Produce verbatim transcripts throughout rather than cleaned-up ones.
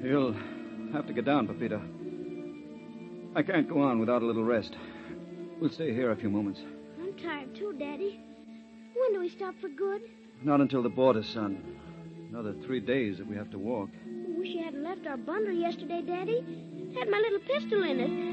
You'll have to get down, Pepito. I can't go on without a little rest. We'll stay here a few moments. I'm tired too, Daddy. When do we stop for good? Not until the border, son. Another three days that we have to walk. I wish you hadn't left our bundle yesterday, Daddy. It had my little pistol in it.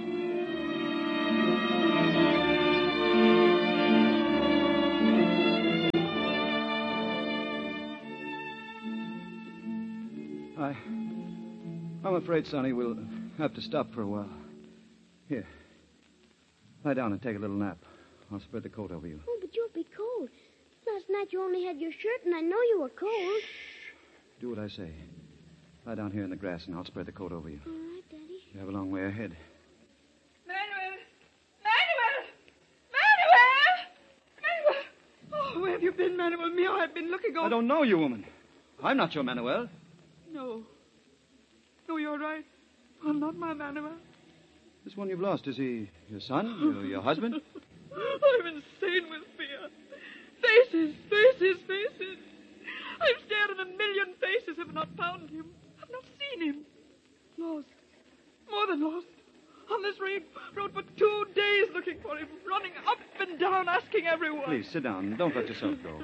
I... I'm afraid, Sonny, we'll have to stop for a while. Here. Lie down and take a little nap. I'll spread the coat over you. Oh, but you'll be cold. Last night you only had your shirt, and I know you were cold. Do what I say. Lie down here in the grass, and I'll spread the coat over you. All right, Daddy. You have a long way ahead. Manuel! Manuel! Manuel! Manuel! Oh, where have you been, Manuel Mio? I've been looking over... I don't know you, woman. I'm not your Manuel. No. No, you're right. I'm not my Manuel. This one you've lost, is he your son? Your, your husband? I'm insane with fear. Faces, faces, faces. I've stared at a million faces, have not found him. I've not seen him. Lost. More than lost. On this road, road for two days looking for him, running up and down, asking everyone. Please, sit down. Don't let yourself go.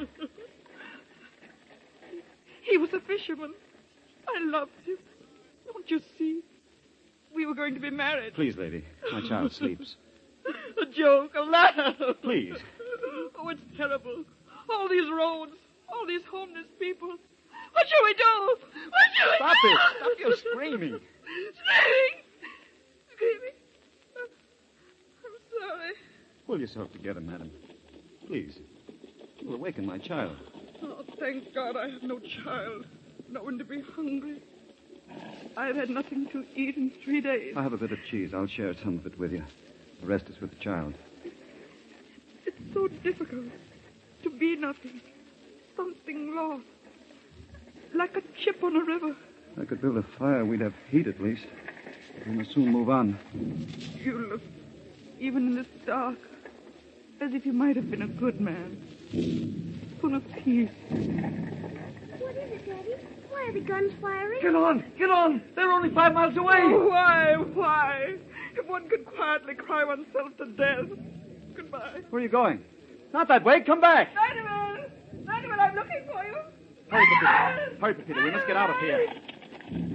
He was a fisherman. I loved him. Don't you see? We were going to be married. Please, lady. My child sleeps. A joke, a laugh. Please. Oh, it's terrible. All these roads, all these homeless people. What shall we do? What shall we Stop do? it. Stop your screaming. Screaming. Screaming. I'm sorry. Pull yourself together, madam. Please. You'll awaken my child. Oh, thank God I have no child. No one to be hungry. I've had nothing to eat in three days. I have a bit of cheese. I'll share some of it with you. The rest is with the child. It's so difficult to be nothing. Something lost. Like a chip on a river. If I could build a fire, we'd have heat at least. We must soon move on. You look, even in this dark, as if you might have been a good man. Full of peace. What is it, Daddy? Why are the guns firing? Get on! Get on! They're only five miles away! Oh, why? Why? If one could quietly cry oneself to death. Goodbye. Where are you going? Not that way. Come back. Manuel! Manuel, I'm looking for you. Hurry, Pepito. Hurry, Pepito. We must get out of here.